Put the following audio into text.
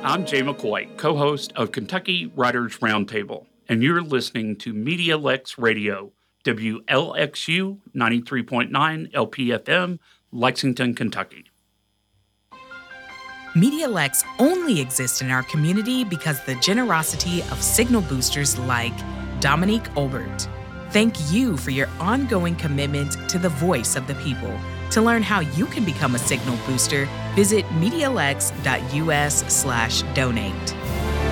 I'm Jay McCoy, co-host of Kentucky Writers Roundtable, and you're listening to MediaLex Radio, WLXU 93.9 LPFM, Lexington, Kentucky. MediaLex only exists in our community because the generosity of signal boosters like Dominique Olbert. Thank you for your ongoing commitment to the voice of the people. To learn how you can become a signal booster, visit MediaLex.us/donate.